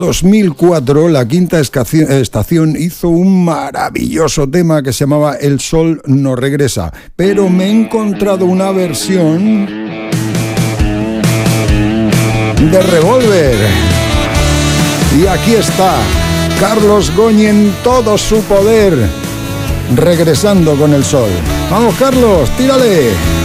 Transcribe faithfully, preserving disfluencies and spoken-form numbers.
dos mil cuatro, la Quinta Estación hizo un maravilloso tema que se llamaba El Sol no regresa, pero me he encontrado una versión de Revolver. Y aquí está Carlos Goñi en todo su poder, regresando con El Sol. ¡Vamos, Carlos, tírale!